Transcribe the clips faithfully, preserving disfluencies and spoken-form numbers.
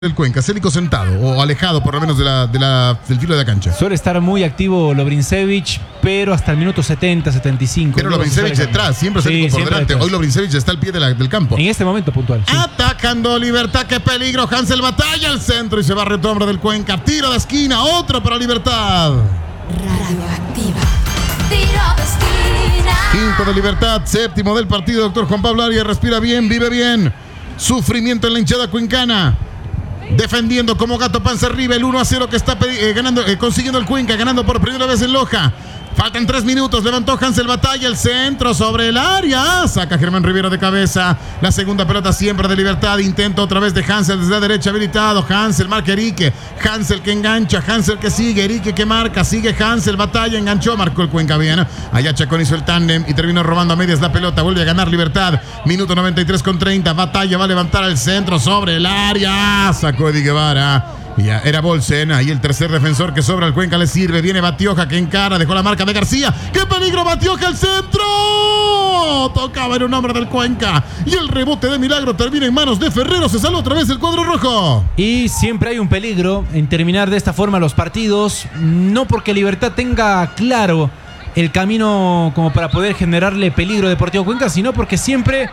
del Cuenca, Célico sentado o alejado por lo menos de la, de la, del filo de la cancha. Suele estar muy activo Lovrinsevich, pero hasta el minuto setenta, setenta y cinco. Pero Lovrinsevich detrás, siempre Célico sí, por siempre delante. Detrás. Hoy Lovrinsevich está al pie de la, del campo. En este momento puntual. Sí. Atacando Libertad, qué peligro. Hansel batalla al centro y se va a retomar del Cuenca. Tiro de esquina, otro para Libertad. Radioactiva. Tiro de esquina. Quinto de Libertad, séptimo del partido. Doctor Juan Pablo Arias respira bien, vive bien. Sufrimiento en la hinchada cuencana. Defendiendo como gato panza arriba el uno a cero que está eh, ganando, eh, consiguiendo el Cuenca, ganando por primera vez en Loja. Faltan tres minutos, levantó Hansel batalla, el centro sobre el área, saca Germán Rivera de cabeza, la segunda pelota siempre de Libertad, intento otra vez de Hansel desde la derecha habilitado, Hansel marca Erique, Hansel que engancha, Hansel que sigue, Erique que marca, sigue Hansel, batalla, enganchó, marcó el Cuenca bien, allá Chacón hizo el tándem y terminó robando a medias la pelota, vuelve a ganar Libertad, minuto noventa y tres con treinta, batalla, va a levantar al centro sobre el área, sacó Eddie Guevara. Y ya era Bolsen, ahí el tercer defensor que sobra al Cuenca le sirve, viene Batioja que encara, dejó la marca de García, ¡qué peligro Batioja al centro! Tocaba en un hombre del Cuenca y el rebote de milagro termina en manos de Ferrero, se sale otra vez el cuadro rojo. Y siempre hay un peligro en terminar de esta forma los partidos, no porque Libertad tenga claro el camino como para poder generarle peligro a Deportivo Cuenca, sino porque siempre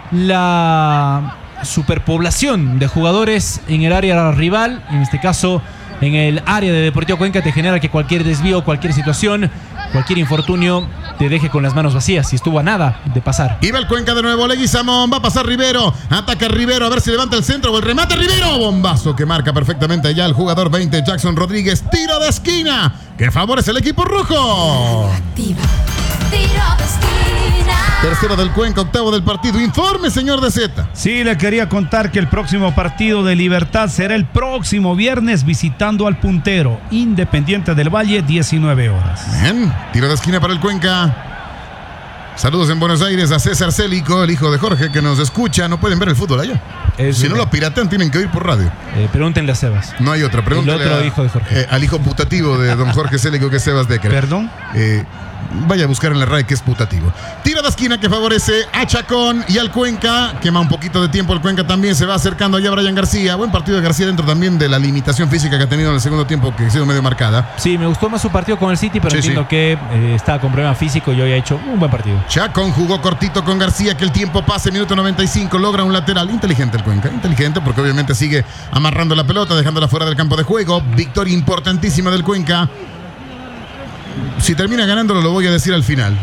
la superpoblación de jugadores en el área rival, en este caso en el área de Deportivo Cuenca, te genera que cualquier desvío, cualquier situación, cualquier infortunio te deje con las manos vacías y estuvo a nada de pasar. Iba el Cuenca de nuevo, Leguizamón, va a pasar Rivero, ataca Rivero, a ver si levanta el centro o el remate Rivero, bombazo que marca perfectamente allá el jugador veinte, Jackson Rodríguez, tiro de esquina que favorece el equipo rojo. Activa. Tiro de esquina. Tercero del Cuenca, octavo del partido. Informe, señor de Z. Sí, le quería contar que el próximo partido de Libertad será el próximo viernes visitando al puntero, Independiente del Valle, diecinueve horas. Bien, tiro de esquina para el Cuenca. Saludos en Buenos Aires a César Célico, el hijo de Jorge, que nos escucha. No pueden ver el fútbol allá. Es si no lo piratean, tienen que oír por radio. Eh, pregúntenle a Sebas. No hay otra. Pregúntenle el otro a, hijo de Jorge. Eh, al hijo putativo de don Jorge Célico, que es Sebas Decker. ¿Perdón? Eh, vaya a buscar en la R A E que es putativo. Tiro de esquina que favorece a Chacón y al Cuenca. Quema un poquito de tiempo el Cuenca también. Se va acercando allá Brian García. Buen partido de García dentro también de la limitación física que ha tenido en el segundo tiempo, que ha sido medio marcada. Sí, me gustó más su partido con el City, pero sí, entiendo sí. que eh, estaba con problema físico y hoy ha hecho un buen partido. Chacón jugó cortito con García, que el tiempo pase, minuto noventa y cinco, logra un lateral. Inteligente el Cuenca, inteligente porque obviamente sigue amarrando la pelota, dejándola fuera del campo de juego. Victoria importantísima del Cuenca. Si termina ganándolo, lo voy a decir al final.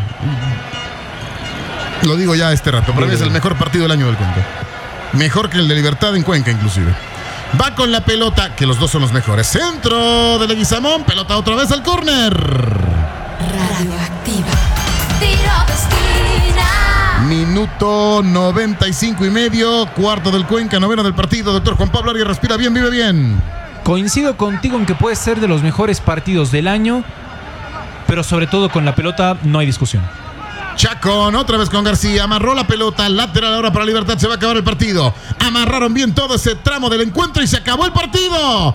Lo digo ya a este rato. Para mí es el mejor partido del año del Cuenca. Mejor que el de Libertad en Cuenca, inclusive. Va con la pelota, que los dos son los mejores. Centro de Leguizamón, pelota otra vez al córner. Radioactiva. Tiro de esquina. Minuto noventa y cinco y medio. Cuarto del Cuenca, noveno del partido. Doctor Juan Pablo Arias, respira bien, vive bien. Coincido contigo en que puede ser de los mejores partidos del año, pero sobre todo con la pelota no hay discusión. Chacón, otra vez con García, amarró la pelota, lateral ahora para Libertad, se va a acabar el partido. Amarraron bien todo ese tramo del encuentro y se acabó el partido.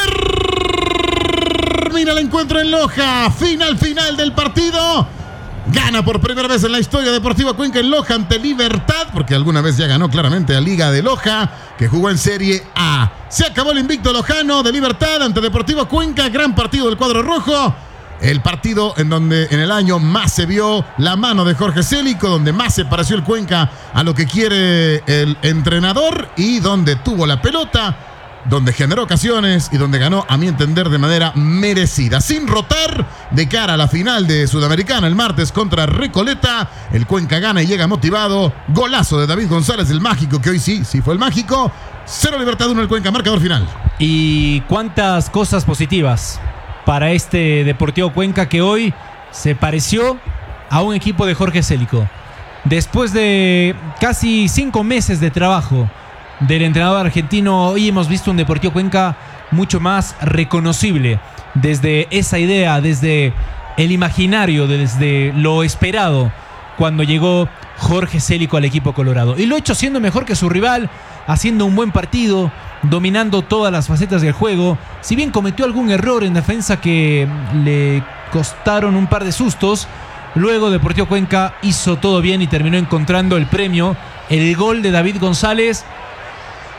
Termina el encuentro en Loja, final, final del partido. Gana por primera vez en la historia Deportiva Cuenca en Loja ante Libertad, porque alguna vez ya ganó claramente a Liga de Loja, que jugó en Serie A. Se acabó el invicto lojano de Libertad ante Deportiva Cuenca, gran partido del cuadro rojo. El partido en donde en el año más se vio la mano de Jorge Célico, donde más se pareció el Cuenca a lo que quiere el entrenador y donde tuvo la pelota, donde generó ocasiones y donde ganó, a mi entender, de manera merecida. Sin rotar, de cara a la final de Sudamericana el martes contra Recoleta, el Cuenca gana y llega motivado. Golazo de David González, el mágico, que hoy sí, sí fue el mágico. Cero Libertad, uno el Cuenca, marcador final. Y cuántas cosas positivas para este Deportivo Cuenca, que hoy se pareció a un equipo de Jorge Célico. Después de casi cinco meses de trabajo del entrenador argentino, hoy hemos visto un Deportivo Cuenca mucho más reconocible desde esa idea, desde el imaginario, desde lo esperado cuando llegó Jorge Célico al equipo colorado. Y lo ha hecho siendo mejor que su rival, haciendo un buen partido, dominando todas las facetas del juego. Si bien cometió algún error en defensa que le costaron un par de sustos, luego Deportivo Cuenca hizo todo bien y terminó encontrando el premio, el gol de David González,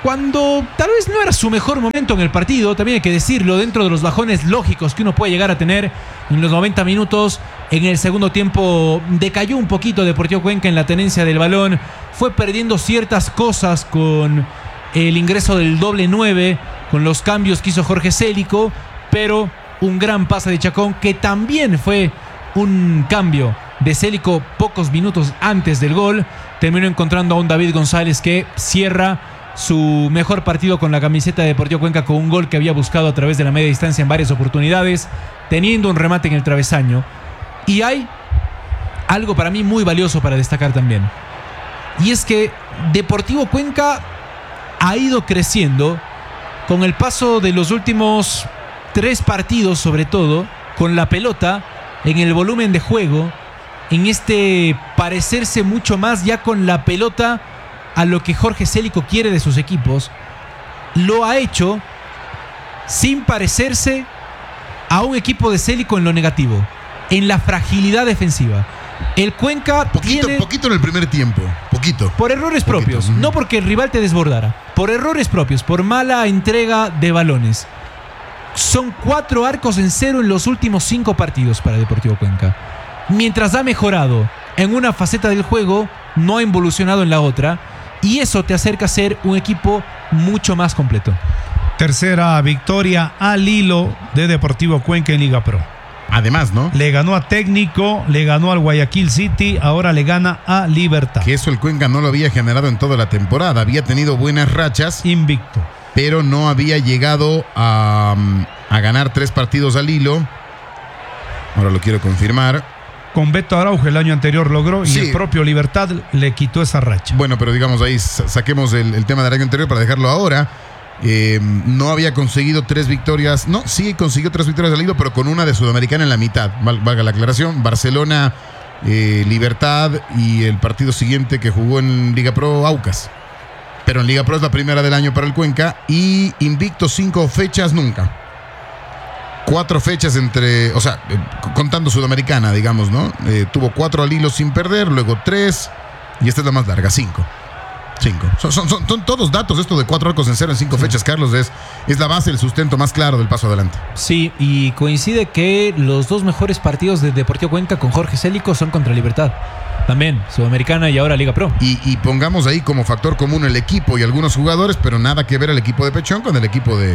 cuando tal vez no era su mejor momento en el partido, también hay que decirlo, dentro de los bajones lógicos que uno puede llegar a tener en los noventa minutos. En el segundo tiempo decayó un poquito Deportivo Cuenca en la tenencia del balón, fue perdiendo ciertas cosas con el ingreso del doble nueve, con los cambios que hizo Jorge Célico, pero un gran pase de Chacón, que también fue un cambio de Célico pocos minutos antes del gol, terminó encontrando a un David González que cierra su mejor partido con la camiseta de Deportivo Cuenca, con un gol que había buscado a través de la media distancia en varias oportunidades, teniendo un remate en el travesaño. Y hay algo para mí muy valioso para destacar también, y es que Deportivo Cuenca ha ido creciendo con el paso de los últimos tres partidos, sobre todo con la pelota, en el volumen de juego, en este parecerse mucho más ya con la pelota a lo que Jorge Célico quiere de sus equipos. Lo ha hecho sin parecerse a un equipo de Célico en lo negativo, en la fragilidad defensiva. El Cuenca Poquito, tiene, poquito en el primer tiempo. Poquito. por errores Poquito. propios, Ujú. no porque el rival te desbordara, por errores propios, por mala entrega de balones. Son cuatro arcos en cero en los últimos cinco partidos para Deportivo Cuenca. Mientras ha mejorado en una faceta del juego, no ha involucionado en la otra, y eso te acerca a ser un equipo mucho más completo. Tercera victoria al hilo de Deportivo Cuenca en Liga Pro. Además, ¿no? Le ganó a Técnico, le ganó al Guayaquil City, ahora le gana a Libertad. Que eso el Cuenca no lo había generado en toda la temporada. Había tenido buenas rachas, Invicto. pero no había llegado a, a ganar tres partidos al hilo. Ahora lo quiero confirmar. Con Beto Araujo el año anterior logró, y Sí. el propio Libertad le quitó esa racha. Bueno, pero digamos ahí sa- saquemos el, el tema del año anterior para dejarlo ahora. Eh, no había conseguido tres victorias. No, sí consiguió tres victorias al hilo, pero con una de Sudamericana en la mitad. Val- valga la aclaración. Barcelona, eh, Libertad y el partido siguiente que jugó en Liga Pro, Aucas. Pero en Liga Pro es la primera del año para el Cuenca. Y invicto cinco fechas nunca. Cuatro fechas entre, o sea, eh, contando Sudamericana, digamos, ¿no? Eh, tuvo cuatro al hilo sin perder, luego tres, y esta es la más larga, cinco. Cinco. Son, son, son, son todos datos, esto de cuatro arcos en cero en cinco fechas, Carlos, es, es la base, el sustento más claro del paso adelante. Sí, y coincide que los dos mejores partidos de Deportivo Cuenca con Jorge Célico son contra Libertad. También, Sudamericana y ahora Liga Pro. Y, y pongamos ahí como factor común el equipo y algunos jugadores, pero nada que ver el equipo de Pechón con el equipo de,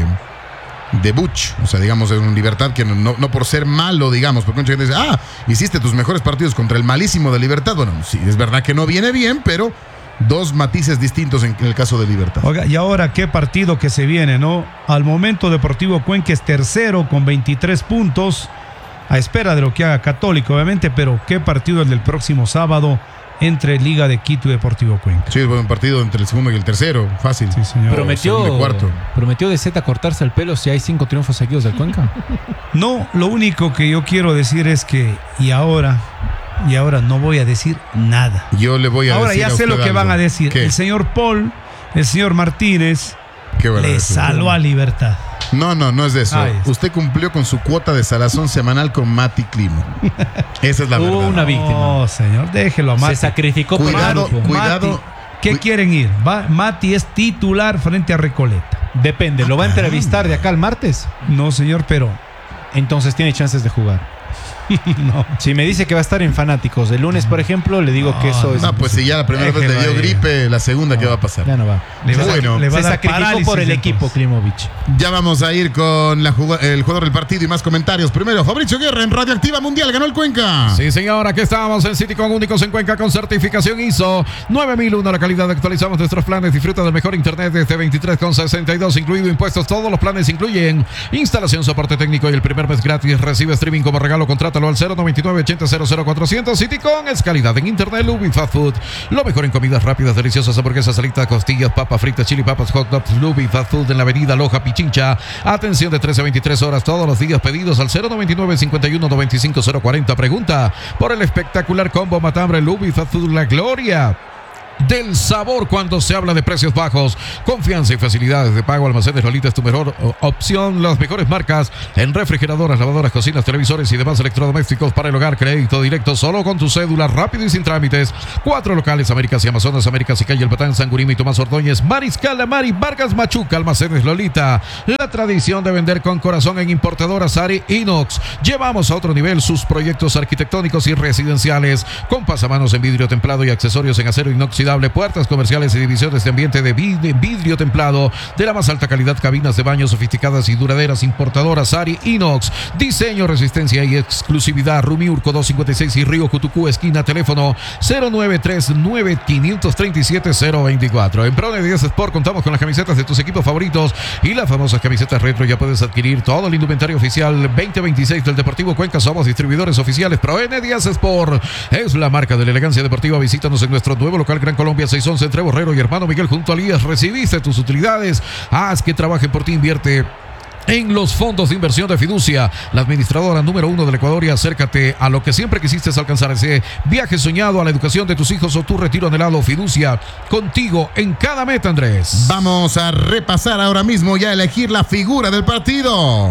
de Butch. O sea, digamos, en un Libertad que no, no por ser malo, digamos, porque mucha gente dice, ah, hiciste tus mejores partidos contra el malísimo de Libertad. Bueno, sí, es verdad que no viene bien, pero dos matices distintos en el caso de Libertad. Oiga, y ahora qué partido que se viene, ¿no? Al momento Deportivo Cuenca es tercero con veintitrés puntos, a espera de lo que haga Católico, obviamente, pero qué partido el del próximo sábado entre Liga de Quito y Deportivo Cuenca. Sí, es buen partido entre el segundo y el tercero, fácil. Sí, señor. Prometió, segundo y cuarto. prometió de Z cortarse el pelo si hay cinco triunfos seguidos del Cuenca. No, lo único que yo quiero decir es que, y ahora, y ahora no voy a decir nada. Yo le voy a Ahora decir ya a sé usted lo que algo. van a decir. ¿Qué? El señor Paul, el señor Martínez, ¿Qué van a le decir? salvó a Libertad. No, no, no es de eso. Ahí está. Usted cumplió con su cuota de salazón semanal con Mati Climo. Esa es la Hubo verdad. una víctima. No, señor, déjelo a Se Mati. sacrificó por el Cuidado, grupo. cuidado. Mati, ¿qué Cu- quieren ir? Va, Mati es titular frente a Recoleta. Depende, ¿lo va a entrevistar de acá al martes? No, señor, pero Entonces tiene chances de jugar. no. Si me dice que va a estar en Fanáticos el lunes, por ejemplo, le digo que eso es... No, pues si ya la primera vez le Déjelo dio ahí. gripe, la segunda, ¿qué va a pasar? Ya no va. Le va a dar- Bueno, le va a Se dar sacrificó parálisis, por el equipo, entonces. Klimovich. Ya vamos a ir con la jugada- el jugador del partido y más comentarios. Primero, Fabricio Guerra en Radioactiva Mundial. Ganó el Cuenca. Sí, señor, aquí estamos en City con únicos en Cuenca con certificación I S O nueve mil uno. La calidad, actualizamos nuestros planes. Disfruta del mejor internet desde veintitrés con sesenta y dos, incluido impuestos. Todos los planes incluyen instalación, soporte técnico y el primer mes gratis. Recibe streaming como regalo. Contrátalo al cero noventa y nueve ochenta cero cero cuatrocientos. Citycon es calidad en internet. Ubi Fast Food, lo mejor en comidas rápidas, deliciosas, hamburguesas, salitas, costillas, papas fritas, chili papas, hot dogs. Ubi Fast Food en la avenida Loja Pichincha. Atención de trece a veintitrés horas todos los días. Pedidos al cero noventa y nueve cincuenta y uno noventa y cinco cero cuarenta. Pregunta por el espectacular combo matambre. Ubi Fast Food La Gloria. del sabor cuando se habla de precios bajos, confianza y facilidades de pago. Almacenes Lolita es tu mejor opción. Las mejores marcas en refrigeradoras, lavadoras, cocinas, televisores y demás electrodomésticos para el hogar. Crédito directo solo con tu cédula, rápido y sin trámites. Cuatro locales: Américas y Amazonas, Américas y Calle El Batán, San Gurima y Tomás Ordóñez, Mariscal, Amari, Vargas, Machuca. Almacenes Lolita, la tradición de vender con corazón. En importadora Sari Inox llevamos a otro nivel sus proyectos arquitectónicos y residenciales con pasamanos en vidrio templado y accesorios en acero inoxidable, puertas comerciales y divisiones de ambiente de vidrio templado de la más alta calidad, cabinas de baño sofisticadas y duraderas. Importadoras Sari Inox, diseño, resistencia y exclusividad. Rumiurco doscientos cincuenta y seis y Río Cutucú esquina. Teléfono cero nueve tres nueve cinco tres siete cero dos cuatro. En Prone diez Sport contamos con las camisetas de tus equipos favoritos y las famosas camisetas retro. Ya puedes adquirir todo el indumentario oficial veinte veintiséis del Deportivo Cuenca. Somos distribuidores oficiales. Prone diez Sport es la marca de la elegancia deportiva. Visítanos en nuestro nuevo local Gran Colombia seiscientos once entre Borrero y Hermano Miguel junto a Lías. Recibiste tus utilidades, haz que trabajen por ti. Invierte en los fondos de inversión de Fiducia, la administradora número uno del Ecuador, y acércate a lo que siempre quisiste alcanzar, ese viaje soñado, a la educación de tus hijos o tu retiro anhelado. Fiducia, contigo en cada meta, Andrés. Vamos a repasar ahora mismo y a elegir la figura del partido.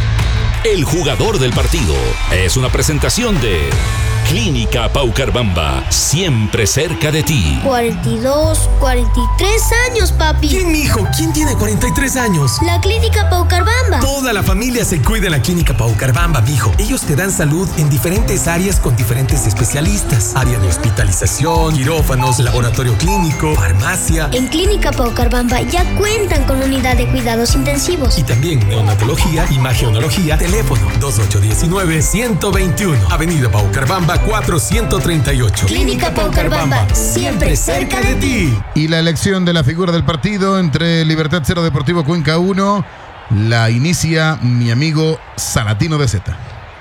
El jugador del partido es una presentación de Clínica Paucarbamba, siempre cerca de ti. cuarenta y dos, cuarenta y tres años, papi. ¿Quién, mijo? ¿Quién tiene cuarenta y tres años? La Clínica Paucarbamba. Toda la familia se cuida en la Clínica Paucarbamba, mijo. Ellos te dan salud en diferentes áreas con diferentes especialistas. Área de hospitalización, quirófanos, laboratorio clínico, farmacia. En Clínica Paucarbamba ya cuentan con unidad de cuidados intensivos. Y también neonatología, imagenología. Teléfono dos ocho uno nueve, uno dos uno. Avenida Paucarbamba cuatrocientos treinta y ocho. Clínica Paucarbamba, siempre cerca de ti. Y la elección de la figura del partido entre Libertad cero, Deportivo Cuenca uno, la inicia mi amigo Salatino de Zeta.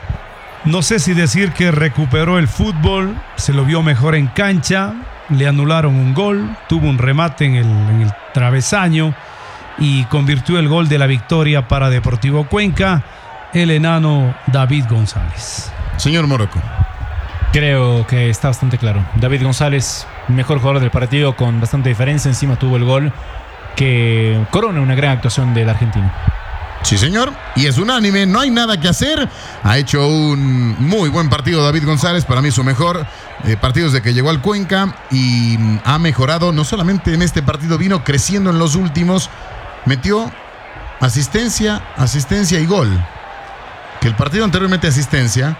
No sé si decir que recuperó el fútbol, se lo vio mejor en cancha, le anularon un gol, tuvo un remate en el, en el travesaño y convirtió el gol de la victoria para Deportivo Cuenca, el enano David González. Señor Morocco. Creo que está bastante claro. David González, mejor jugador del partido con bastante diferencia. Encima tuvo el gol que corona una gran actuación del argentino. Sí, señor. Y es unánime, no hay nada que hacer. Ha hecho un muy buen partido David González. Para mí su mejor eh, partido desde que llegó al Cuenca. Y ha mejorado, no solamente en este partido, vino creciendo en los últimos. Metió asistencia, asistencia y gol. Que el partido anterior mete asistencia.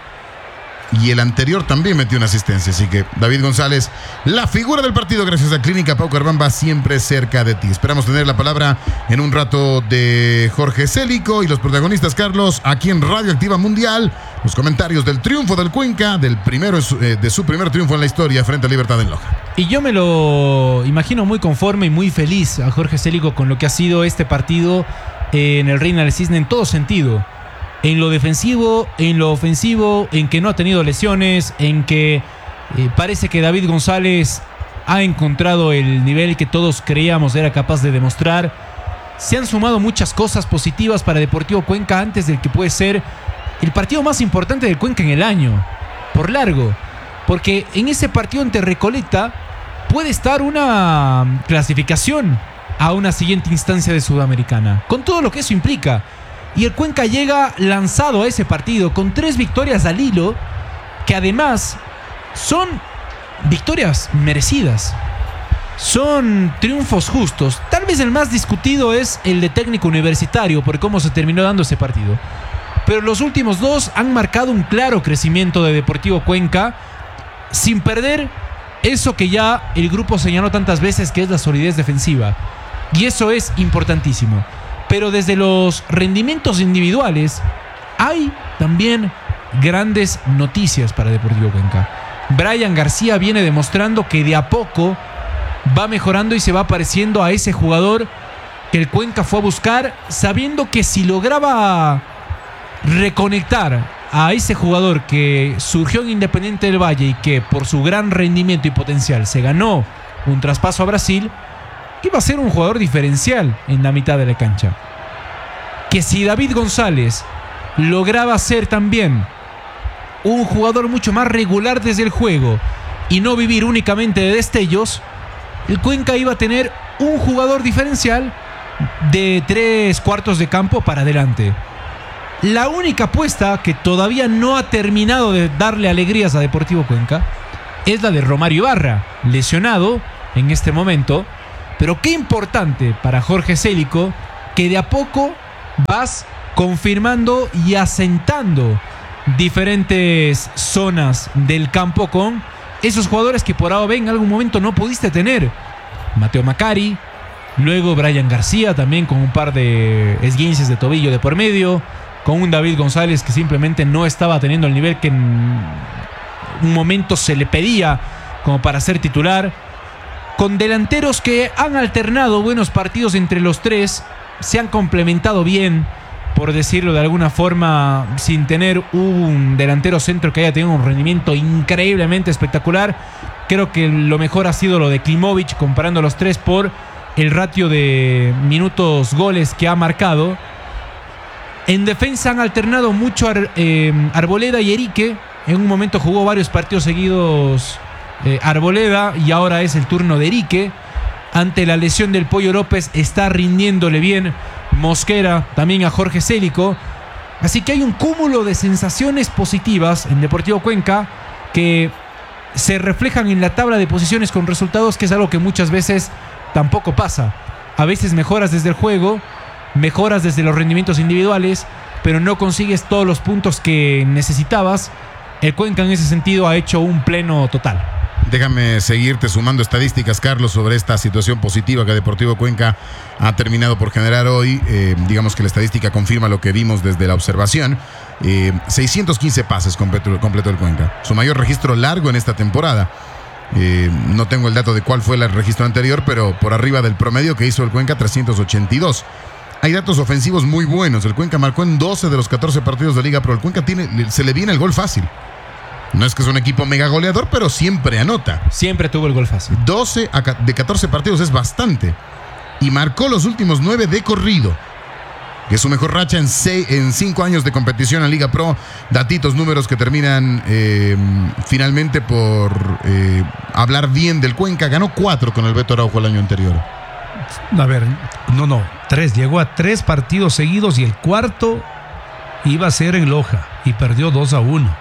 Y el anterior también metió una asistencia. Así que David González, la figura del partido, gracias a Clínica Paucarbamba, siempre cerca de ti. Esperamos tener la palabra en un rato de Jorge Célico y los protagonistas, Carlos, aquí en Radio Activa Mundial. Los comentarios del triunfo del Cuenca, del primero de su primer triunfo en la historia frente a Libertad en Loja. Y yo me lo imagino muy conforme y muy feliz a Jorge Célico con lo que ha sido este partido en el Reina del Cisne en todo sentido. En lo defensivo, en lo ofensivo, en que no ha tenido lesiones, en que eh, parece que David González ha encontrado el nivel que todos creíamos era capaz de demostrar. Se han sumado muchas cosas positivas para Deportivo Cuenca antes del que puede ser el partido más importante del Cuenca en el año, por largo. Porque en ese partido ante Recoleta puede estar una clasificación a una siguiente instancia de Sudamericana, con todo lo que eso implica. Y el Cuenca llega lanzado a ese partido con tres victorias al hilo, que además son victorias merecidas. Son triunfos justos. Tal vez el más discutido es el de Técnico Universitario, por cómo se terminó dando ese partido. Pero los últimos dos han marcado un claro crecimiento de Deportivo Cuenca, sin perder eso que ya el grupo señaló tantas veces, que es la solidez defensiva. Y eso es importantísimo. Pero desde los rendimientos individuales hay también grandes noticias para Deportivo Cuenca. Brian García viene demostrando que de a poco va mejorando y se va pareciendo a ese jugador que el Cuenca fue a buscar, sabiendo que si lograba reconectar a ese jugador que surgió en Independiente del Valle y que por su gran rendimiento y potencial se ganó un traspaso a Brasil, iba a ser un jugador diferencial en la mitad de la cancha. Que si David González lograba ser también un jugador mucho más regular desde el juego y no vivir únicamente de destellos, el Cuenca iba a tener un jugador diferencial de tres cuartos de campo para adelante. La única apuesta que todavía no ha terminado de darle alegrías a Deportivo Cuenca es la de Romario Ibarra, lesionado en este momento. Pero qué importante para Jorge Célico que de a poco vas confirmando y asentando diferentes zonas del campo con esos jugadores que por A o B en algún momento no pudiste tener. Mateo Macari, luego Brian García también con un par de esguinces de tobillo de por medio, con un David González que simplemente no estaba teniendo el nivel que en un momento se le pedía como para ser titular, con delanteros que han alternado buenos partidos entre los tres, se han complementado bien, por decirlo de alguna forma, sin tener un delantero centro que haya tenido un rendimiento increíblemente espectacular. Creo que lo mejor ha sido lo de Klimovic, comparando los tres por el ratio de minutos goles que ha marcado. En defensa han alternado mucho Ar, eh, Arboleda y Erique. En un momento jugó varios partidos seguidos eh, Arboleda y ahora es el turno de Erique. Ante la lesión del Pollo López está rindiéndole bien Mosquera también a Jorge Célico. Así que hay un cúmulo de sensaciones positivas en Deportivo Cuenca que se reflejan en la tabla de posiciones con resultados, que es algo que muchas veces tampoco pasa. A veces mejoras desde el juego, mejoras desde los rendimientos individuales, pero no consigues todos los puntos que necesitabas. El Cuenca en ese sentido ha hecho un pleno total. Déjame seguirte sumando estadísticas, Carlos, sobre esta situación positiva que Deportivo Cuenca ha terminado por generar hoy. Eh, digamos que la estadística confirma lo que vimos desde la observación. Eh, seiscientos quince pases completó, completó el Cuenca. Su mayor registro largo en esta temporada. Eh, no tengo el dato de cuál fue el registro anterior, pero por arriba del promedio que hizo el Cuenca, trescientos ochenta y dos. Hay datos ofensivos muy buenos. El Cuenca marcó en doce de los catorce partidos de Liga Pro. El Cuenca tiene, se le viene el gol fácil. No es que es un equipo mega goleador, pero siempre anota. Siempre tuvo el gol fácil. doce de catorce partidos es bastante. Y marcó los últimos nueve de corrido. Que es su mejor racha en, seis, en cinco años de competición en Liga Pro. Datitos, números que terminan eh, finalmente por eh, hablar bien del Cuenca. Ganó cuatro con el Beto Araujo el año anterior. A ver, no, no, tres. Llegó a tres partidos seguidos y el cuarto iba a ser en Loja y perdió dos a uno.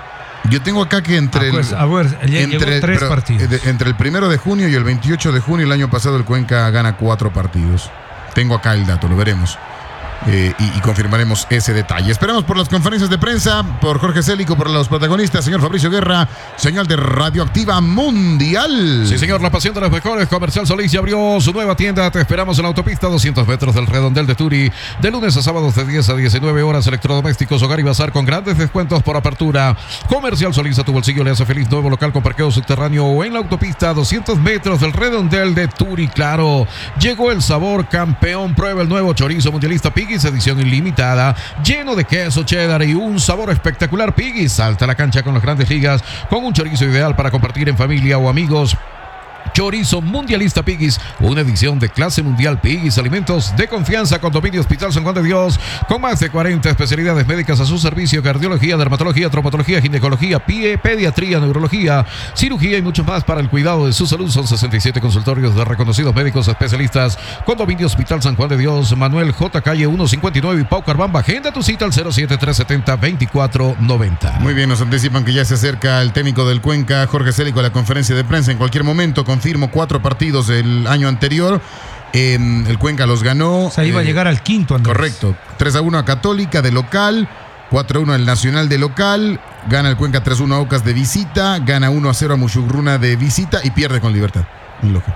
Yo tengo acá que entre ah, pues, el, a ver, entre, tres pero, partidos. De, entre el primero de junio y el veintiocho de junio el año pasado el Cuenca gana cuatro partidos. Tengo acá el dato, lo veremos. Eh, y, y confirmaremos ese detalle. Esperamos por las conferencias de prensa, por Jorge Célico, por los protagonistas, señor Fabricio Guerra, señal de Radioactiva Mundial. Sí, señor, la pasión de los mejores. Comercial Solís ya abrió su nueva tienda. Te esperamos en la autopista, doscientos metros del Redondel de Turi, de lunes a sábados de diez a diecinueve horas. Electrodomésticos, hogar y bazar con grandes descuentos por apertura. Comercial Solís, a tu bolsillo le hace feliz. Nuevo local con parqueo subterráneo o en la autopista, doscientos metros del Redondel de Turi. Claro, llegó el sabor campeón. Prueba el nuevo chorizo mundialista Piggy, edición ilimitada, lleno de queso cheddar y un sabor espectacular. Piggy's salta a la cancha con las grandes ligas con un chorizo ideal para compartir en familia o amigos. Chorizo mundialista Piggy's, una edición de clase mundial. Piggy's, alimentos de confianza. Condominio Hospital San Juan de Dios, con más de cuarenta especialidades médicas a su servicio: cardiología, dermatología, traumatología, ginecología, pie, pediatría, neurología, cirugía y mucho más para el cuidado de su salud. Son sesenta y siete consultorios de reconocidos médicos especialistas. Condominio Hospital San Juan de Dios, Manuel J. Calle ciento cincuenta y nueve y Pau Carbamba. Agenda tu cita al cero siete tres siete cero veinticuatro noventa. Muy bien, nos anticipan que ya se acerca el técnico del Cuenca, Jorge Célico, a la conferencia de prensa en cualquier momento. Confirmo cuatro partidos del año anterior. Eh, el Cuenca los ganó. O sea, iba eh, a llegar al quinto, Andrés. Correcto. tres a uno a Católica de local, cuatro a uno al Nacional de local, gana el Cuenca tres a uno a Aucas de visita, gana uno a cero a Muchugruna de visita y pierde con Libertad en Loja.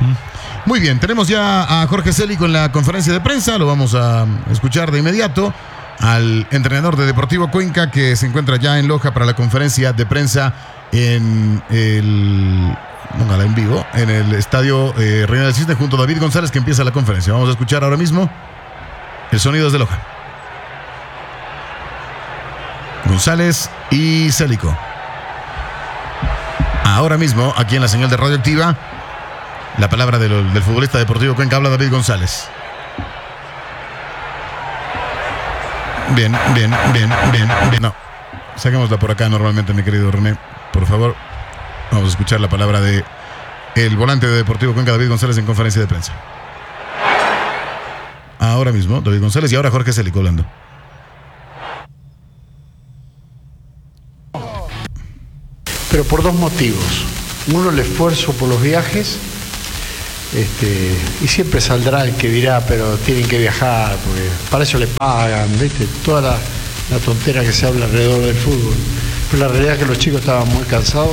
Mm. Muy bien, tenemos ya a Jorge Célico en la conferencia de prensa, lo vamos a escuchar de inmediato. Al entrenador de Deportivo Cuenca, que se encuentra ya en Loja para la conferencia de prensa en el... Póngala en vivo, en el estadio eh, Reina del Cisne, junto a David González, que empieza la conferencia. Vamos a escuchar ahora mismo el sonido desde Loja. González y Célico. Ahora mismo, aquí en la señal de Radioactiva, la palabra del, del futbolista Deportivo Cuenca. Habla David González. Bien, bien, bien, bien, bien. No, saquémosla por acá normalmente, mi querido René, por favor. Vamos a escuchar la palabra de el volante de Deportivo Cuenca, David González, en conferencia de prensa. Ahora mismo, David González y ahora Jorge Célico hablando. Pero por dos motivos. Uno, el esfuerzo por los viajes. Este, y siempre saldrá el que dirá, pero tienen que viajar, porque para eso le pagan, ¿viste? Toda la, la tontera que se habla alrededor del fútbol. Pero la realidad es que los chicos estaban muy cansados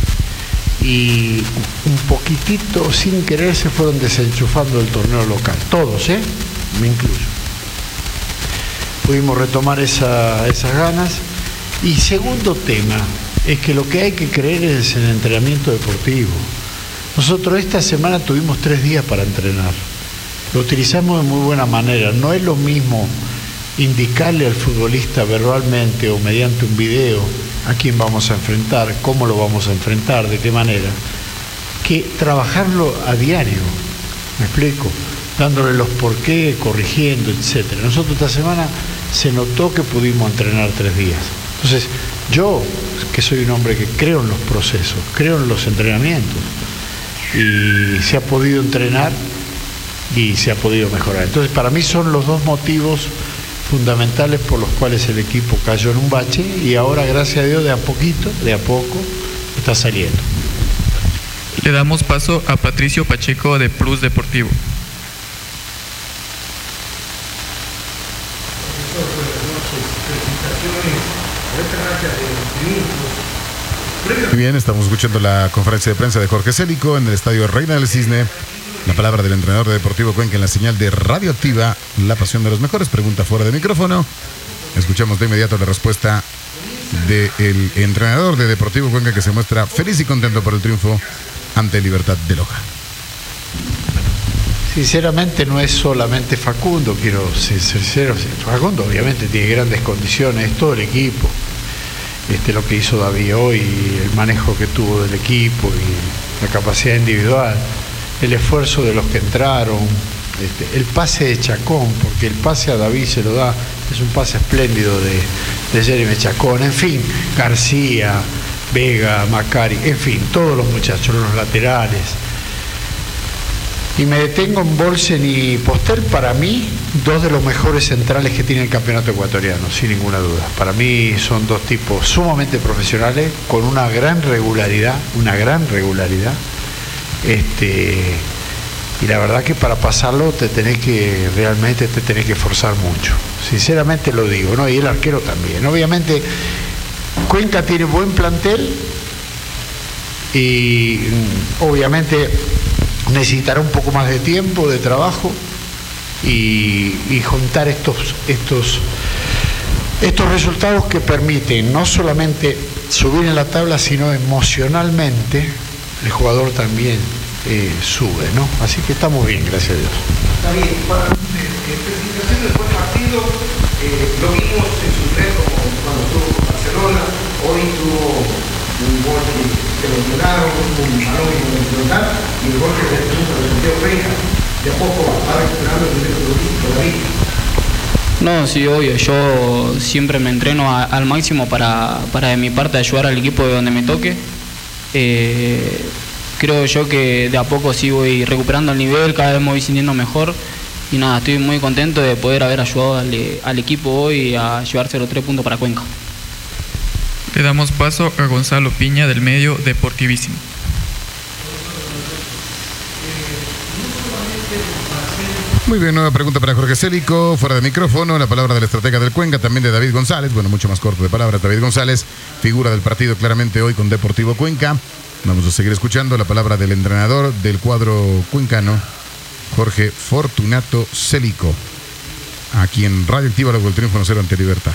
y un poquitito, sin querer, se fueron desenchufando del torneo local. Todos, ¿eh? Me incluyo. Pudimos retomar esa, esas ganas. Y segundo tema, es que lo que hay que creer es en el entrenamiento deportivo. Nosotros esta semana tuvimos tres días para entrenar. Lo utilizamos de muy buena manera. No es lo mismo indicarle al futbolista verbalmente o mediante un video a quién vamos a enfrentar, cómo lo vamos a enfrentar, de qué manera, que trabajarlo a diario. ¿Me explico? Dándole los por qué, corrigiendo, etcétera. Nosotros esta semana se notó que pudimos entrenar tres días. Entonces, yo, que soy un hombre que creo en los procesos, creo en los entrenamientos, y se ha podido entrenar y se ha podido mejorar. Entonces, para mí son los dos motivos fundamentales por los cuales el equipo cayó en un bache y ahora, gracias a Dios, de a poquito, de a poco, está saliendo. Le damos paso a Patricio Pacheco de Plus Deportivo. Muy bien, estamos escuchando la conferencia de prensa de Jorge Célico en el estadio Reina del Cisne. La palabra del entrenador de Deportivo Cuenca en la señal de Radioactiva, la pasión de los mejores. Pregunta fuera de micrófono. Escuchamos de inmediato la respuesta del entrenador de Deportivo Cuenca, que se muestra feliz y contento por el triunfo ante Libertad de Loja. Sinceramente no es solamente Facundo, quiero ser sincero. Facundo obviamente tiene grandes condiciones, es todo el equipo. Este, lo que hizo David hoy, el manejo que tuvo del equipo y la capacidad individual, el esfuerzo de los que entraron, este, el pase de Chacón, porque el pase a David se lo da, es un pase espléndido de, de Jeremy Chacón, en fin, García, Vega, Macari, en fin, todos los muchachos, los laterales. Y me detengo en Bolsen y Poster, para mí, dos de los mejores centrales que tiene el campeonato ecuatoriano, sin ninguna duda. Para mí son dos tipos sumamente profesionales, con una gran regularidad, una gran regularidad. Este, y la verdad que para pasarlo te tenés que, realmente te tenés que esforzar mucho. Sinceramente lo digo, ¿no? Y el arquero también. Obviamente, Cuenca tiene buen plantel y obviamente necesitará un poco más de tiempo, de trabajo y, y juntar estos, estos, estos resultados que permiten no solamente subir en la tabla, sino emocionalmente el jugador también eh, sube, ¿no? Así que estamos bien, gracias a Dios. Está bien, para especificación del buen partido, eh, lo vimos en su red como cuando estuvo con Barcelona, hoy tuvo un gol que lo ganaron, un balón que lo ganaron, y el gol que se puso en el sentido Cuenca. De a poco va recuperando el nivel futbolístico, David. No, sí, obvio. Yo siempre me entreno a, al máximo para, para de mi parte ayudar al equipo de donde me toque. Eh, creo yo que de a poco sí voy recuperando el nivel, cada vez me voy sintiendo mejor. Y nada, estoy muy contento de poder haber ayudado al, al equipo hoy a llevarse los tres puntos para Cuenca. Le damos paso a Gonzalo Piña del medio Deportivísimo. Muy bien, nueva pregunta para Jorge Célico, fuera de micrófono, la palabra del estratega del Cuenca, también de David González, bueno, mucho más corto de palabras, David González, figura del partido claramente hoy con Deportivo Cuenca. Vamos a seguir escuchando la palabra del entrenador del cuadro cuencano, Jorge Fortunato Célico, aquí en Radio Activa, luego el triunfo uno cero ante Libertad.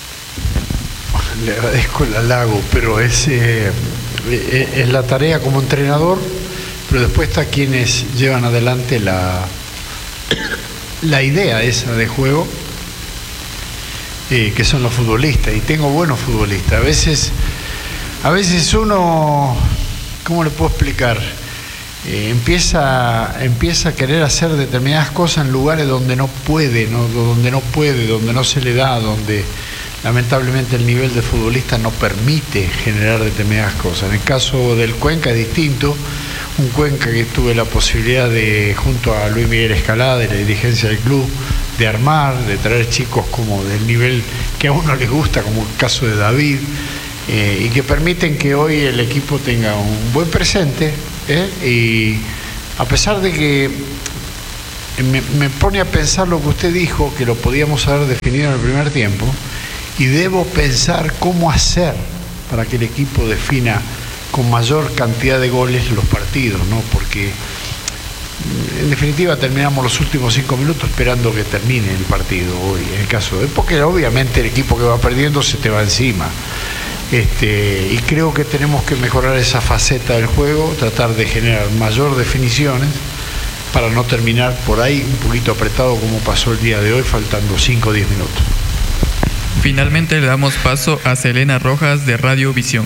Le agradezco el halago, pero es, eh, es la tarea como entrenador, pero después está quienes llevan adelante la, la idea esa de juego, eh, que son los futbolistas, y tengo buenos futbolistas. A veces, a veces uno, ¿cómo le puedo explicar? Eh, empieza, empieza a querer hacer determinadas cosas en lugares donde no puede, ¿no? donde no puede, donde no se le da, donde lamentablemente el nivel de futbolista no permite generar determinadas cosas. En el caso del Cuenca es distinto. un Cuenca que tuve la posibilidad de, junto a Luis Miguel Escalada, de la dirigencia del club, de armar, de traer chicos como del nivel que a uno les gusta, como el caso de David, eh, y que permiten que hoy el equipo tenga un buen presente, ¿eh? Y a pesar de que me, me pone a pensar lo que usted dijo, que lo podíamos haber definido en el primer tiempo, y debo pensar cómo hacer para que el equipo defina con mayor cantidad de goles los partidos, ¿no? Porque en definitiva terminamos los últimos cinco minutos esperando que termine el partido hoy, en el caso de, porque obviamente el equipo que va perdiendo se te va encima. Este, y creo que tenemos que mejorar esa faceta del juego, tratar de generar mayor definiciones para no terminar por ahí un poquito apretado como pasó el día de hoy, faltando cinco o diez minutos. Finalmente le damos paso a Selena Rojas de Radio Visión.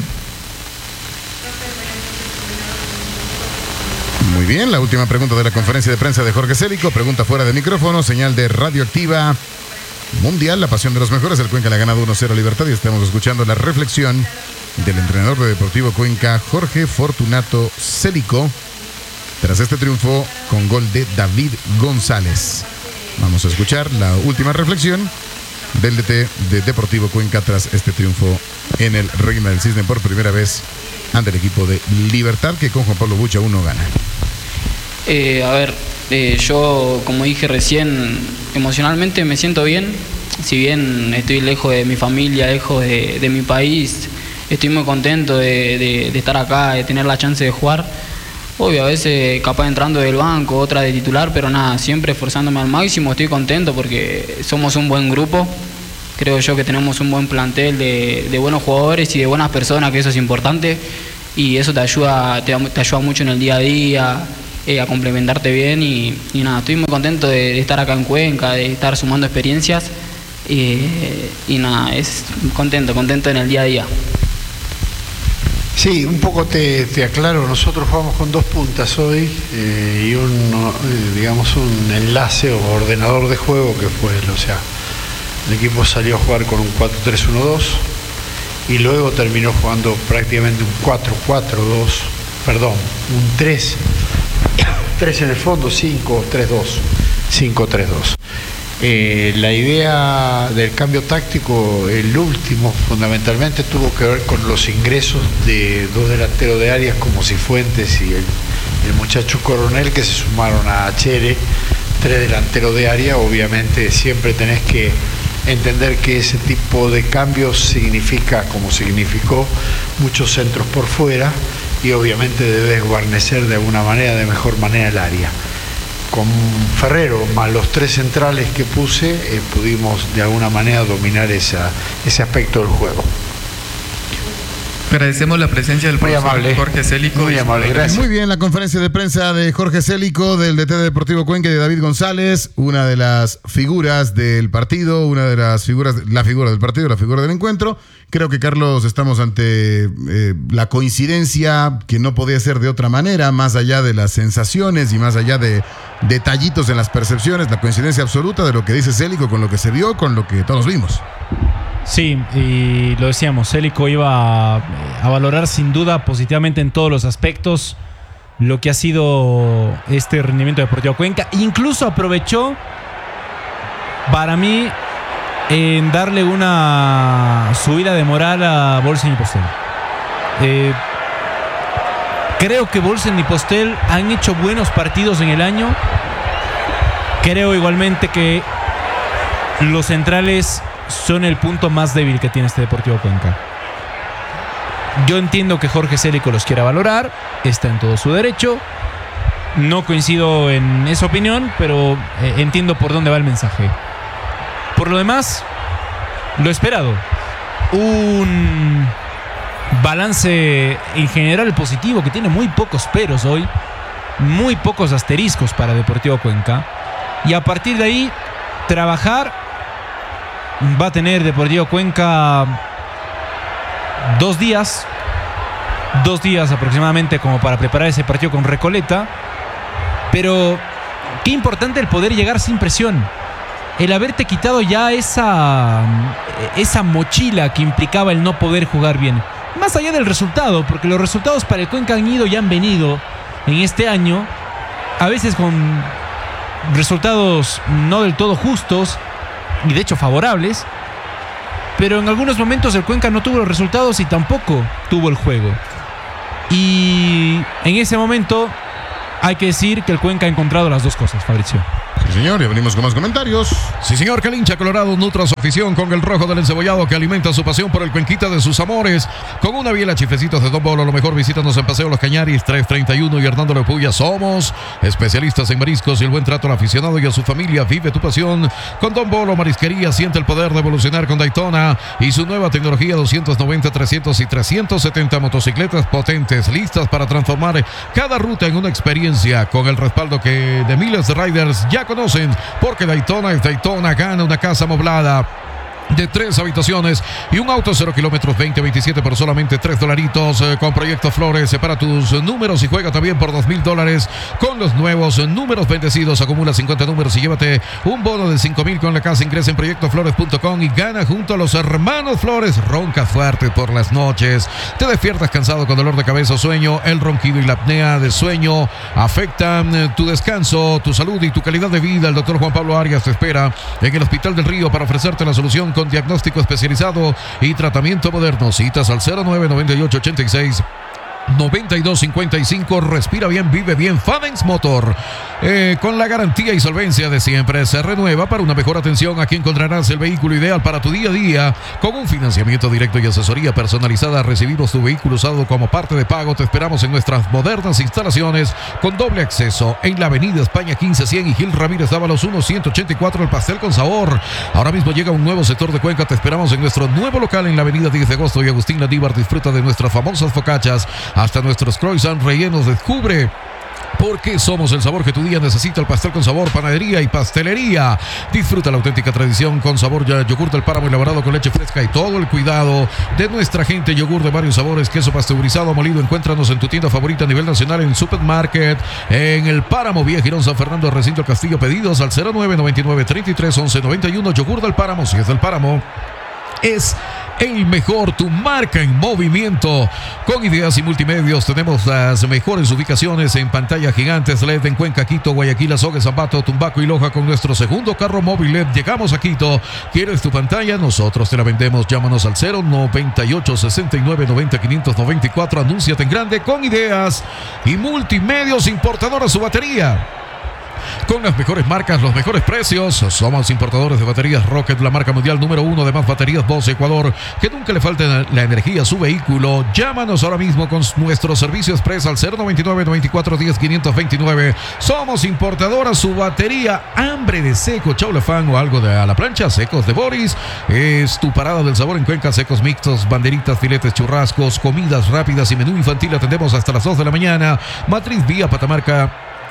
Muy bien, la última pregunta de la conferencia de prensa de Jorge Célico. Pregunta fuera de micrófono, señal de Radioactiva Mundial, la pasión de los mejores. El Cuenca le ha ganado uno cero a Libertad y estamos escuchando la reflexión del entrenador de Deportivo Cuenca, Jorge Fortunato Célico, tras este triunfo con gol de David González. Vamos a escuchar la última reflexión del D T de Deportivo Cuenca tras este triunfo en el Reina del Cisne por primera vez ante el equipo de Libertad, que con Juan Pablo Bucha uno gana. Eh, a ver, eh, yo como dije recién, emocionalmente me siento bien. Si bien estoy lejos de mi familia, lejos de, de mi país, estoy muy contento de, de, de estar acá, de tener la chance de jugar. Obvio, a veces capaz entrando del banco, otra de titular, pero nada, siempre esforzándome al máximo. Estoy contento porque somos un buen grupo. Creo yo que tenemos un buen plantel de, de buenos jugadores y de buenas personas, que eso es importante. Y eso te ayuda, te, te ayuda mucho en el día a día, eh, a complementarte bien. Y, y nada, estoy muy contento de, de estar acá en Cuenca, de estar sumando experiencias. Eh, y nada, es contento, contento en el día a día. Sí, un poco te, te aclaro, nosotros jugamos con dos puntas hoy eh, y un, digamos, un enlace o ordenador de juego que fue, o sea, el equipo salió a jugar con un cuatro tres uno dos y luego terminó jugando prácticamente un cuatro cuatro dos, perdón, un tres, tres en el fondo, cinco tres dos, cinco tres dos. Eh, la idea del cambio táctico, el último, fundamentalmente tuvo que ver con los ingresos de dos delanteros de áreas como Cifuentes y el, el muchacho Coronel, que se sumaron a Chere, tres delanteros de área. Obviamente siempre tenés que entender que ese tipo de cambios significa, como significó, muchos centros por fuera, y obviamente debes guarnecer de alguna manera, de mejor manera el área. Con Ferrero más los tres centrales que puse, eh, pudimos de alguna manera dominar esa, ese aspecto del juego. Agradecemos la presencia del Muy profesor amable. Jorge Célico. Muy amable, gracias. Muy bien, la conferencia de prensa de Jorge Célico, del D T de Deportivo Cuenca, y de David González, una de las figuras del partido, una de las figuras, la figura del partido, la figura del encuentro. Creo que, Carlos, estamos ante eh, la coincidencia que no podía ser de otra manera, más allá de las sensaciones y más allá de detallitos en las percepciones, la coincidencia absoluta de lo que dice Célico con lo que se vio, con lo que todos vimos. Sí, y lo decíamos, Célico iba a, a valorar sin duda positivamente en todos los aspectos lo que ha sido este rendimiento de Deportivo Cuenca. Incluso aprovechó, para mí, en darle una subida de moral a Bolsen y Postel. Eh, creo que Bolsen y Postel han hecho buenos partidos en el año. Creo igualmente que los centrales son el punto más débil que tiene este Deportivo Cuenca. Yo entiendo que Jorge Célico los quiera valorar, está en todo su derecho. No coincido en esa opinión, pero eh, entiendo por dónde va el mensaje. Por lo demás, lo esperado. Un balance en general positivo que tiene muy pocos peros hoy, muy pocos asteriscos para Deportivo Cuenca. Y a partir de ahí, trabajar. Va a tener Deportivo Cuenca dos días, dos días aproximadamente como para preparar ese partido con Recoleta. Pero qué importante el poder llegar sin presión. El haberte quitado ya esa, esa mochila que implicaba el no poder jugar bien. Más allá del resultado, porque los resultados para el Cuenca han ido y han venido. en este año, a veces con resultados no del todo justos y de hecho favorables, pero en algunos momentos el Cuenca no tuvo los resultados y tampoco tuvo el juego. Y en ese momento hay que decir que el Cuenca ha encontrado las dos cosas, Fabricio. Sí, señor, y venimos con más comentarios. Sí, señor, que el hincha colorado nutra su afición con el rojo del encebollado que alimenta su pasión por el Cuenquita de sus amores. Con una biela chifecitos de Don Bolo, lo mejor, visítanos en Paseo Los Cañaris, tres treinta y uno y Hernando Lepuya. Somos especialistas en mariscos y el buen trato al aficionado y a su familia. Vive tu pasión con Don Bolo Marisquería. Siente el poder de evolucionar con Daytona y su nueva tecnología doscientos noventa, trescientos y trescientos setenta motocicletas potentes, listas para transformar cada ruta en una experiencia, con el respaldo que de miles de riders ya conocen, porque Daytona es Daytona. Gana una casa amoblada de tres habitaciones y un auto cero kilómetros veinte veintisiete por solamente tres dolaritos, eh, con Proyecto Flores. Separa tus números y juega también por dos mil dólares con los nuevos números bendecidos. Acumula cincuenta números y llévate un bono de cinco mil con la casa. Ingresa en proyecto flores punto com y gana junto a los hermanos Flores. Roncas fuerte por las noches, te despiertas cansado con dolor de cabeza o sueño. El ronquido y la apnea de sueño afectan eh, tu descanso, tu salud y tu calidad de vida. El doctor Juan Pablo Arias te espera en el Hospital del Río para ofrecerte la solución con diagnóstico especializado y tratamiento moderno. Citas al cero nueve noventa y ocho ochenta y seis noventa y dos cincuenta y cinco. Respira bien, vive bien. Fadenx Motor, eh, con la garantía y solvencia de siempre, se renueva para una mejor atención. Aquí encontrarás el vehículo ideal para tu día a día, con un financiamiento directo y asesoría personalizada. Recibimos tu vehículo usado como parte de pago. Te esperamos en nuestras modernas instalaciones con doble acceso en la avenida España quince cien y Gil Ramírez Dávalos uno ciento ochenta y cuatro. El pastel con sabor. Ahora mismo llega un nuevo sector de Cuenca. Te esperamos en nuestro nuevo local en la avenida diez de agosto y Agustín Landívar. Disfruta de nuestras famosas focachas hasta nuestros croissants rellenos. Descubre por qué somos el sabor que tu día necesita. El pastel con sabor, panadería y pastelería. Disfruta la auténtica tradición con sabor ya yogur del páramo elaborado con leche fresca y todo el cuidado de nuestra gente. Yogur de varios sabores, queso pasteurizado molido. Encuéntranos en tu tienda favorita a nivel nacional en Supermarket, en el Páramo, Vía Girón, San Fernando, Recinto Castillo. Pedidos al cero nueve noventa y nueve treinta y tres once noventa y uno. Yogur del Páramo, si es del Páramo, es el mejor, tu marca en movimiento. Con ideas y multimedios tenemos las mejores ubicaciones en pantallas gigantes L E D en Cuenca, Quito, Guayaquil, Azogue, Zambato, Tumbaco y Loja. Con nuestro segundo carro móvil L E D llegamos a Quito. ¿Quieres tu pantalla? Nosotros te la vendemos. Llámanos al cero noventa y ocho sesenta y nueve noventa quinientos noventa y cuatro. Anúnciate en grande con ideas y multimedios. Importadora Su Batería, con las mejores marcas, los mejores precios. Somos importadores de baterías Rocket, la marca mundial número uno de más baterías Bosch Ecuador. Que nunca le falte la energía a su vehículo. Llámanos ahora mismo con nuestro servicio express al cero noventa y nueve noventa y cuatro diez quinientos veintinueve. Somos importadora Su Batería. Hambre de seco, chaulafán o algo de a la plancha. Secos de Boris es tu parada del sabor en Cuenca. Secos mixtos, banderitas, filetes, churrascos, comidas rápidas y menú infantil. Atendemos hasta las dos de la mañana. Matriz Vía Patamarca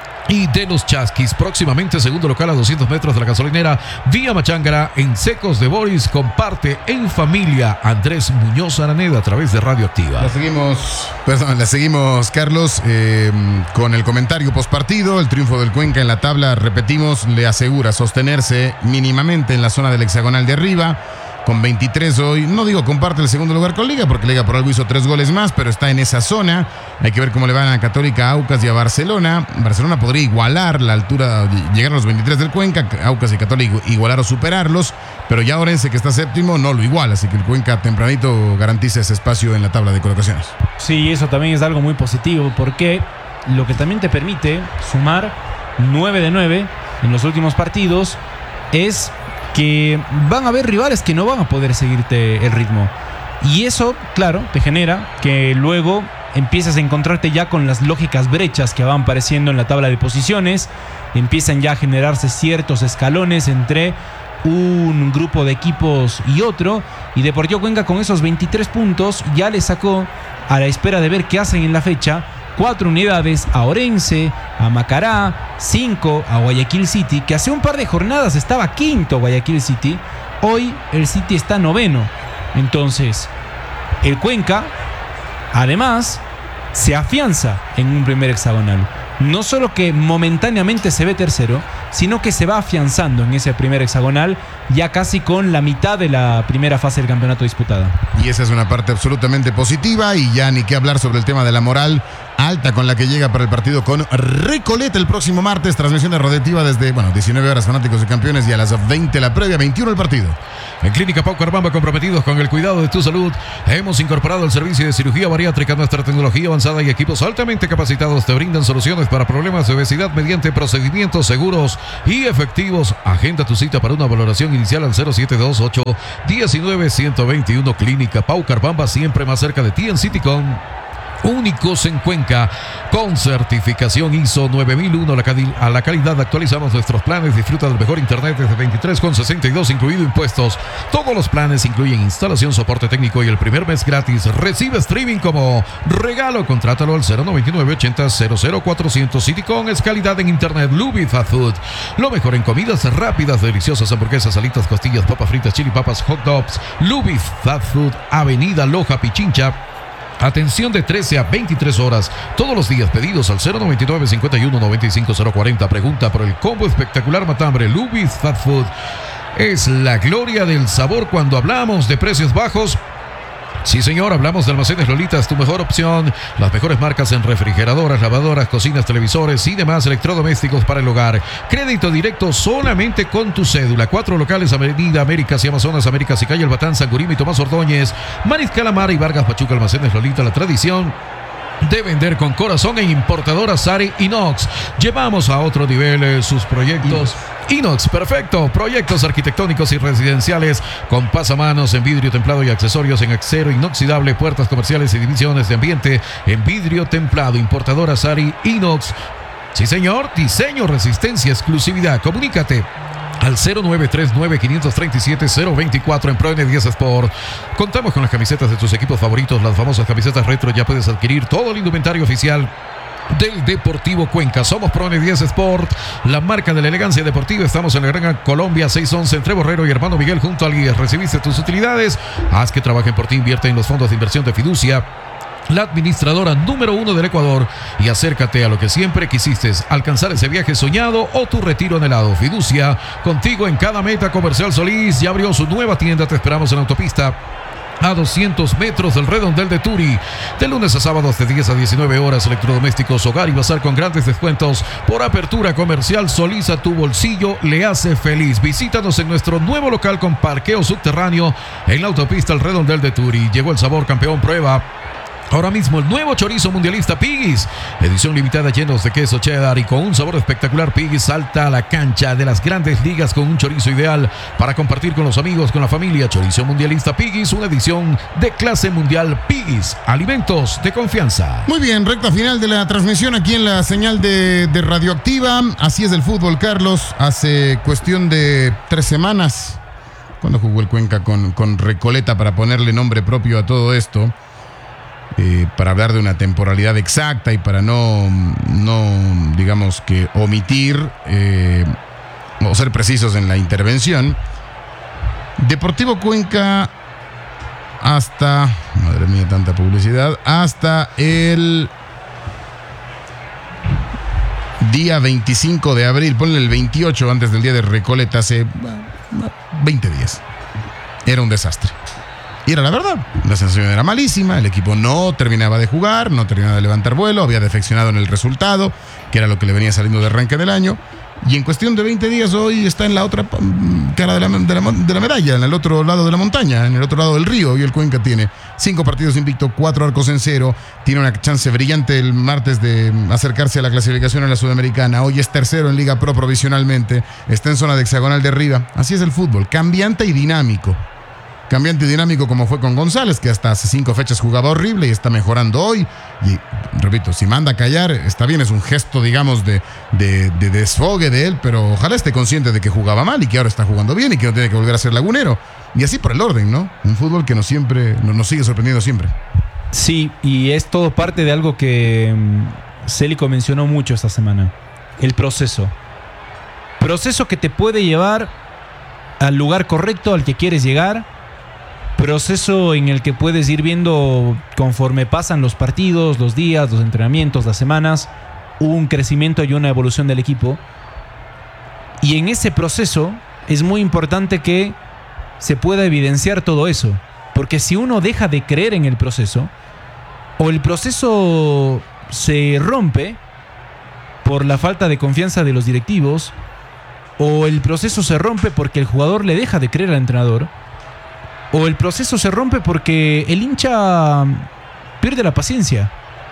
y de los Chasquis. Próximamente segundo local a doscientos metros de la gasolinera Vía Machangara en Secos de Boris. Comparte en familia. Andrés Muñoz Araneda a través de Radioactiva. La seguimos, perdón, la seguimos, Carlos, eh, con el comentario postpartido. El triunfo del Cuenca en la tabla, repetimos, le asegura sostenerse mínimamente en la zona del hexagonal de arriba. Con veintitrés hoy, no digo comparte el segundo lugar con Liga, porque Liga por algo hizo tres goles más, pero está en esa zona. Hay que ver cómo le van a Católica, a Aucas y a Barcelona. Barcelona podría igualar la altura, llegar a los veintitrés del Cuenca. Aucas y Católica igualar o superarlos, pero ya Orense, que está séptimo, no lo iguala. Así que el Cuenca tempranito garantiza ese espacio en la tabla de colocaciones. Sí, eso también es algo muy positivo, porque lo que también te permite sumar nueve de nueve en los últimos partidos es que van a haber rivales que no van a poder seguirte el ritmo. Y eso, claro, te genera que luego empiezas a encontrarte ya con las lógicas brechas que van apareciendo en la tabla de posiciones. Empiezan ya a generarse ciertos escalones entre un grupo de equipos y otro. Y Deportivo Cuenca con esos veintitrés puntos ya le sacó, a la espera de ver qué hacen en la fecha, cuatro unidades a Orense, a Macará, cinco a Guayaquil City, que hace un par de jornadas estaba quinto Guayaquil City. Hoy el City está noveno. Entonces, el Cuenca, además, se afianza en un primer hexagonal. no solo que momentáneamente se ve tercero, sino que se va afianzando en ese primer hexagonal, ya casi con la mitad de la primera fase del campeonato disputada. Y esa es una parte absolutamente positiva, y ya ni qué hablar sobre el tema de la moral alta con la que llega para el partido con Recoleta el próximo martes. Transmisión de Rodetiva desde, bueno, diecinueve horas, fanáticos y campeones, y a las veinte la previa, veintiuno el partido. En Clínica Paucarbamba, comprometidos con el cuidado de tu salud, hemos incorporado el servicio de cirugía bariátrica. Nuestra tecnología avanzada y equipos altamente capacitados te brindan soluciones para problemas de obesidad mediante procedimientos seguros y efectivos. Agenda tu cita para una valoración inicial al cero siete dos ocho uno nueve uno dos uno. Clínica Paucarbamba, siempre más cerca de ti en Citycom. Únicos en Cuenca, con certificación I S O nueve mil uno. A la calidad actualizamos nuestros planes. Disfruta del mejor internet desde veintitrés con sesenta y dos, incluido impuestos. Todos los planes incluyen instalación, soporte técnico y el primer mes gratis. Recibe streaming como regalo. Contrátalo al cero noventa y nueve ochenta cero cero cuatrocientos. Citycom es calidad en internet. Luby Fast Food, lo mejor en comidas rápidas, deliciosas hamburguesas, alitas, costillas, papas fritas, chili papas, hot dogs. Luby Fast Food, Avenida Loja, Pichincha. Atención de trece a veintitrés horas todos los días. Pedidos al cero noventa y nueve cincuenta y uno noventa y cinco cero cuarenta. Pregunta por el combo espectacular matambre. Luby's Fast Food es la gloria del sabor cuando hablamos de precios bajos. Sí, señor, hablamos de Almacenes Lolitas, tu mejor opción. Las mejores marcas en refrigeradoras, lavadoras, cocinas, televisores y demás electrodomésticos para el hogar. Crédito directo solamente con tu cédula. Cuatro locales: Avenida Américas y Amazonas, Américas y Calle El Batán, San Gurín y Tomás Ordóñez, Mariscal Amara y Vargas Pachuca. Almacenes Lolita, la tradición de vender con corazón. En importadora Sari Inox, llevamos a otro nivel eh, sus proyectos. Inox, perfecto. Proyectos arquitectónicos y residenciales con pasamanos en vidrio templado y accesorios en acero inoxidable, puertas comerciales y divisiones de ambiente en vidrio templado. Importadora Sari Inox. Sí, señor. Diseño, resistencia, exclusividad. Comunícate al cero nueve tres nueve cinco tres siete cero dos cuatro en Pro N diez Sport. Contamos con las camisetas de tus equipos favoritos, las famosas camisetas retro. Ya puedes adquirir todo el indumentario oficial del Deportivo Cuenca. Somos Pro N diez Sport, la marca de la elegancia deportiva. Estamos en la Gran Colombia seiscientos once entre Borrero y Hermano Miguel, junto al guía. ¿Recibiste tus utilidades? Haz que trabajen por ti. Invierte en los fondos de inversión de Fiducia, la administradora número uno del Ecuador, y acércate a lo que siempre quisiste, alcanzar ese viaje soñado o tu retiro anhelado. Fiducia, contigo en cada meta. Comercial Solís ya abrió su nueva tienda. Te esperamos en la autopista a doscientos metros del Redondel de Turi. De lunes a sábados de diez a diecinueve horas. Electrodomésticos, hogar y bazar con grandes descuentos por apertura. Comercial Solís, a tu bolsillo le hace feliz. Visítanos en nuestro nuevo local con parqueo subterráneo en la autopista al Redondel de Turi. Llegó el sabor, campeón. Prueba ahora mismo el nuevo chorizo mundialista Piggy's, edición limitada, llenos de queso cheddar y con un sabor espectacular. Piggy's salta a la cancha de las grandes ligas con un chorizo ideal para compartir con los amigos, con la familia. Chorizo mundialista Piggy's, una edición de clase mundial. Piggy's, alimentos de confianza. Muy bien, recta final de la transmisión aquí en la señal de, de Radioactiva. Así es el fútbol, Carlos. Hace cuestión de tres semanas, cuando jugó el Cuenca con, con Recoleta, para ponerle nombre propio a todo esto, Eh, para hablar de una temporalidad exacta y para no, no digamos que omitir eh, o ser precisos en la intervención. Deportivo Cuenca hasta, madre mía, tanta publicidad, hasta el día veinticinco de abril, ponle el veintiocho antes del día de Recoleta, hace veinte días. Era un desastre. Y era la verdad, la sensación era malísima, el equipo no terminaba de jugar, no terminaba de levantar vuelo, había defeccionado en el resultado, que era lo que le venía saliendo de arranque del año, y en cuestión de veinte días hoy está en la otra cara de la, de, la, de la medalla, en el otro lado de la montaña, en el otro lado del río, y el Cuenca tiene cinco partidos invicto, cuatro arcos en cero, tiene una chance brillante el martes de acercarse a la clasificación en la Sudamericana, hoy es tercero en Liga Pro provisionalmente, está en zona de hexagonal de arriba. Así es el fútbol, cambiante y dinámico. Cambiante y dinámico, como fue con González, que hasta hace cinco fechas jugaba horrible y está mejorando hoy. Y repito, si manda a callar, está bien, es un gesto, digamos, de, de, de desfogue de él, pero ojalá esté consciente de que jugaba mal y que ahora está jugando bien y que no tiene que volver a ser lagunero. Y así por el orden, ¿no? Un fútbol que nos, siempre, nos sigue sorprendiendo siempre. Sí, y es todo parte de algo que Célico mencionó mucho esta semana: el proceso. Proceso que te puede llevar al lugar correcto al que quieres llegar. Proceso en el que puedes ir viendo conforme pasan los partidos, los días, los entrenamientos, las semanas, hubo un crecimiento y una evolución del equipo. Y en ese proceso es muy importante que se pueda evidenciar todo eso. Porque si uno deja de creer en el proceso, o el proceso se rompe por la falta de confianza de los directivos, o el proceso se rompe porque el jugador le deja de creer al entrenador, o el proceso se rompe porque el hincha pierde la paciencia.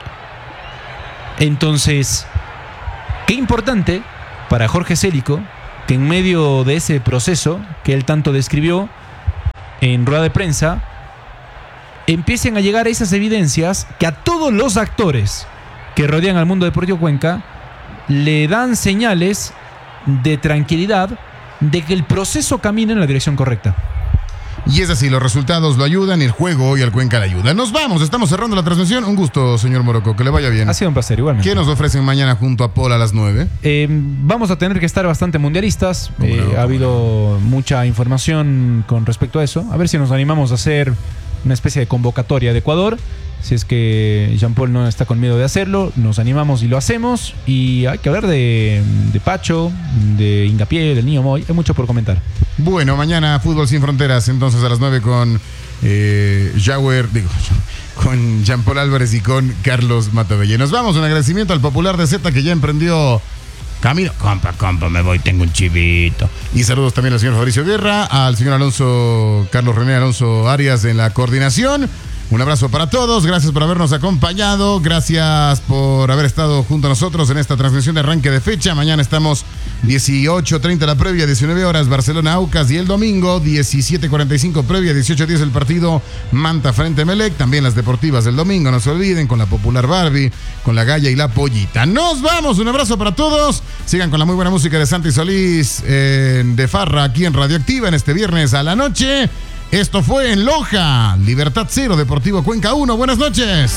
Entonces, qué importante para Jorge Célico que en medio de ese proceso que él tanto describió en rueda de prensa, empiecen a llegar esas evidencias que a todos los actores que rodean al mundo deportivo Cuenca le dan señales de tranquilidad de que el proceso camina en la dirección correcta. Y es así, los resultados lo ayudan y el juego hoy al Cuenca le ayuda. Nos vamos, estamos cerrando la transmisión. Un gusto, señor Morocco, que le vaya bien. Ha sido un placer, igualmente. ¿Qué nos ofrecen mañana junto a Paul a las nueve? Eh, vamos a tener que estar bastante mundialistas. ¿Cómo Eh, no? ha habido mucha información con respecto a eso. A ver si nos animamos a hacer una especie de convocatoria de Ecuador. Si es que Jean-Paul no está con miedo de hacerlo, nos animamos y lo hacemos. Y hay que hablar de, de Pacho, de Hincapié, del Niño Moy. Hay mucho por comentar. Bueno, mañana Fútbol Sin Fronteras, entonces a las nueve con eh, Jauer, digo, con Jean-Paul Álvarez y con Carlos Matabelle. Nos vamos, un agradecimiento al Popular de Z que ya emprendió camino. Compa, compa, me voy, tengo un chivito. Y saludos también al señor Fabricio Guerra, al señor Alonso, Carlos René Alonso Arias en la coordinación. Un abrazo para todos, gracias por habernos acompañado, gracias por haber estado junto a nosotros en esta transmisión de arranque de fecha. Mañana estamos dieciocho treinta la previa, diecinueve horas Barcelona Aucas, y el domingo diecisiete cuarenta y cinco previa, dieciocho diez el partido Manta frente a Emelec. También las deportivas del domingo, no se olviden, con la Popular Barbie, con la Galla y la Pollita. Nos vamos, un abrazo para todos, sigan con la muy buena música de Santi Solís eh, de Farra aquí en Radioactiva en este viernes a la noche. Esto fue en Loja, Libertad cero, Deportivo Cuenca uno. Buenas noches.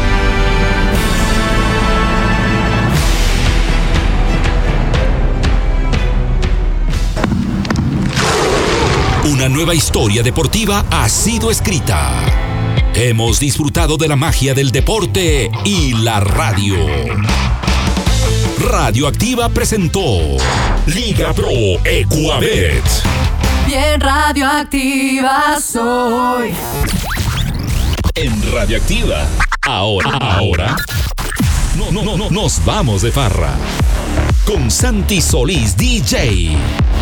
Una nueva historia deportiva ha sido escrita. Hemos disfrutado de la magia del deporte y la radio. Radioactiva presentó Liga Pro Ecuabet. Bien radioactiva soy. En Radioactiva. Ahora, ahora. No, no, no, no. Nos vamos de farra. Con Santi Solís D J.